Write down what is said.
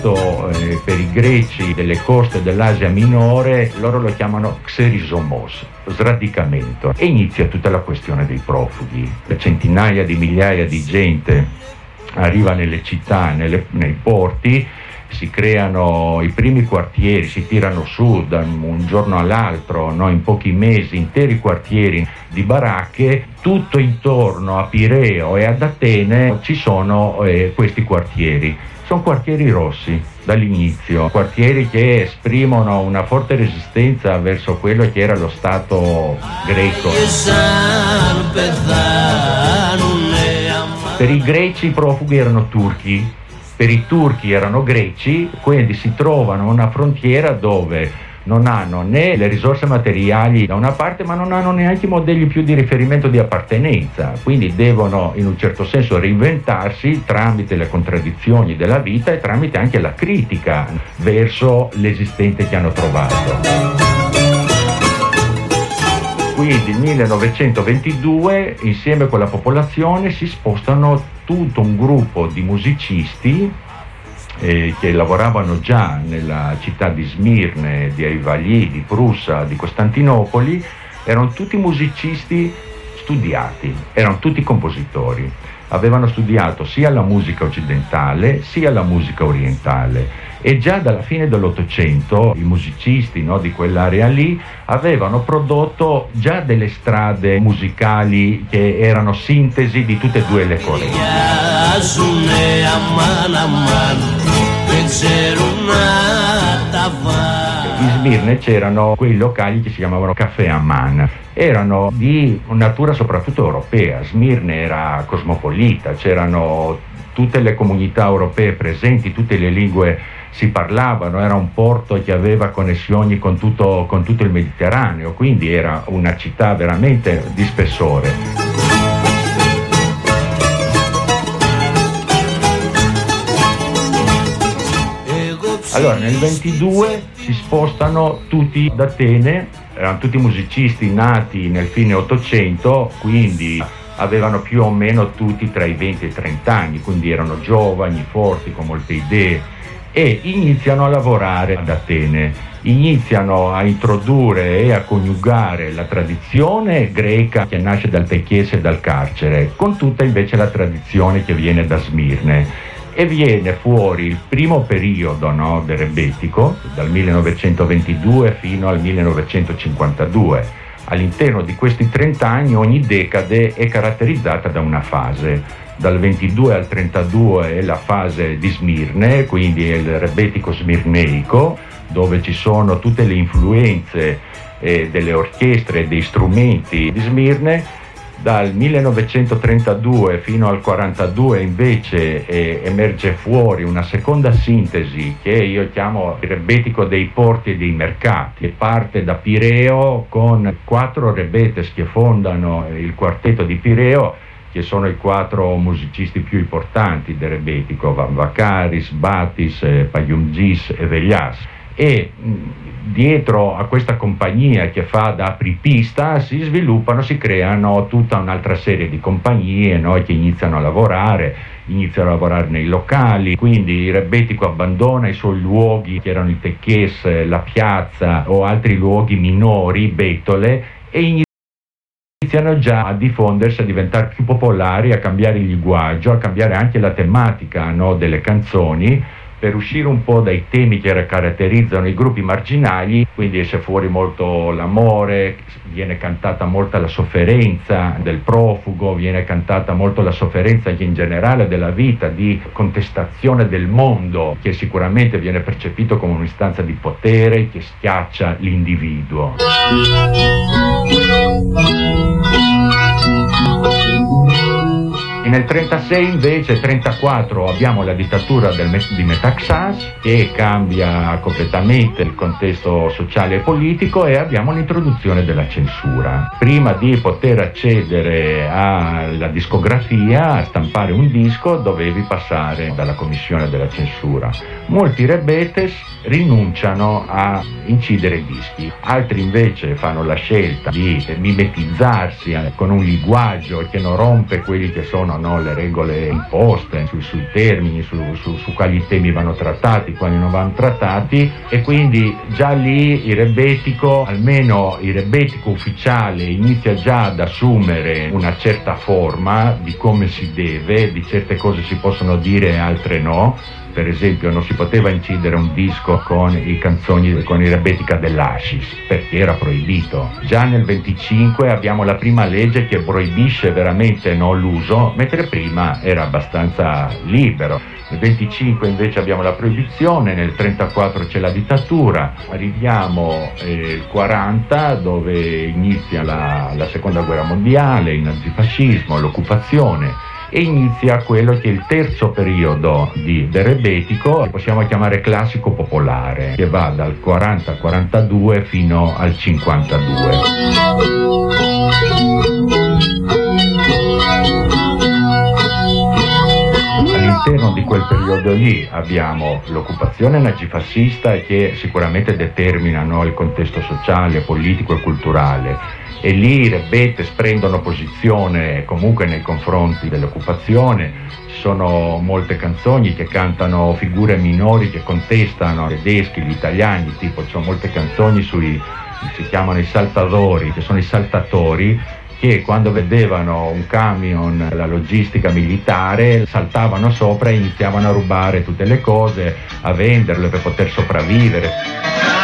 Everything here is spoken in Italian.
Per i greci delle coste dell'Asia minore, loro lo chiamano xerisomos, sradicamento, e inizia tutta la questione dei profughi. Centinaia di migliaia di gente arriva nelle città, nei porti, si creano i primi quartieri, si tirano su da un giorno all'altro, no? In pochi mesi, interi quartieri di baracche. Tutto intorno a Pireo e ad Atene ci sono questi quartieri. Sono quartieri rossi dall'inizio, quartieri che esprimono una forte resistenza verso quello che era lo Stato greco. Per i greci i profughi erano turchi, per i turchi erano greci, quindi si trovano a una frontiera dove non hanno né le risorse materiali da una parte, ma non hanno neanche i modelli più di riferimento di appartenenza, quindi devono in un certo senso reinventarsi tramite le contraddizioni della vita e tramite anche la critica verso l'esistente che hanno trovato. Quindi nel 1922 insieme con la popolazione si spostano tutto un gruppo di musicisti che lavoravano già nella città di Smirne, di Aivalli, di Prussa, di Costantinopoli. Erano tutti musicisti studiati, erano tutti compositori, avevano studiato sia la musica occidentale sia la musica orientale, e già dalla fine dell'Ottocento i musicisti, no, di quell'area lì avevano prodotto già delle strade musicali che erano sintesi di tutte e due le correnti. In Smirne c'erano quei locali che si chiamavano Caffè Amman, erano di natura soprattutto europea. Smirne era cosmopolita, c'erano tutte le comunità europee presenti, tutte le lingue si parlavano, era un porto che aveva connessioni con tutto il Mediterraneo, quindi era una città veramente di spessore. Allora nel 22 si spostano tutti ad Atene, erano tutti musicisti nati nel fine Ottocento, quindi avevano più o meno tutti tra i 20 e i 30 anni, quindi erano giovani, forti, con molte idee, e iniziano a lavorare ad Atene, iniziano a introdurre e a coniugare la tradizione greca che nasce dal Techiese e dal carcere con tutta invece la tradizione che viene da Smirne, e viene fuori il primo periodo, no, del rebetico dal 1922 fino al 1952. All'interno di questi 30 anni ogni decade è caratterizzata da una fase. Dal 22 al 32 è la fase di Smirne, quindi è il rebetico smirneico, dove ci sono tutte le influenze delle orchestre e dei strumenti di Smirne. Dal 1932 fino al 42 invece emerge fuori una seconda sintesi che io chiamo il rebetico dei porti e dei mercati, che parte da Pireo con 4 rebetes che fondano il quartetto di Pireo, che sono i 4 musicisti più importanti del rebetico: Vamvakaris, Batis, Paiumgis e Velias. E dietro a questa compagnia che fa da apripista si sviluppano, si creano tutta un'altra serie di compagnie, no, che iniziano a lavorare nei locali, quindi il rebetico abbandona i suoi luoghi che erano il Techies, la piazza o altri luoghi minori, betole, e iniziano già a diffondersi, a diventare più popolari, a cambiare il linguaggio, a cambiare anche la tematica, no, delle canzoni, per uscire un po' dai temi che caratterizzano i gruppi marginali. Quindi esce fuori molto l'amore, viene cantata molta la sofferenza del profugo, viene cantata molto la sofferenza anche in generale della vita, di contestazione del mondo, che sicuramente viene percepito come un'istanza di potere che schiaccia l'individuo. E nel 36 invece, 34, abbiamo la dittatura di Metaxas, che cambia completamente il contesto sociale e politico, e abbiamo l'introduzione della censura. Prima di poter accedere alla discografia, a stampare un disco, dovevi passare dalla commissione della censura. Molti rebetes rinunciano a incidere dischi, altri invece fanno la scelta di mimetizzarsi con un linguaggio che non rompe quelli che sono no? Le regole imposte sui termini, su quali temi vanno trattati, quali non vanno trattati, e quindi già lì il rebetico, almeno il rebetico ufficiale, inizia già ad assumere una certa forma di come si deve, di certe cose si possono dire e altre no. Per esempio non si poteva incidere un disco con i canzoni, con i rebetica dell'Hashish, perché era proibito. Già nel 25 abbiamo la prima legge che proibisce veramente l'uso, mentre prima era abbastanza libero. Nel 25 invece abbiamo la proibizione, nel 34 c'è la dittatura, arriviamo il 40 dove inizia la seconda guerra mondiale, il nazifascismo, l'occupazione, e inizia quello che è il terzo periodo del rebetico, che possiamo chiamare classico popolare, che va dal 40 al 42 fino al 52. All'interno di quel periodo lì abbiamo l'occupazione nazifascista, che sicuramente determina il contesto sociale, politico e culturale, e lì i rebetes prendono posizione comunque nei confronti dell'occupazione. Ci sono molte canzoni che cantano figure minori che contestano i tedeschi, gli italiani, tipo ci sono molte canzoni si chiamano i saltatori, che sono i saltatori, che quando vedevano un camion, la logistica militare, saltavano sopra e iniziavano a rubare tutte le cose, a venderle per poter sopravvivere.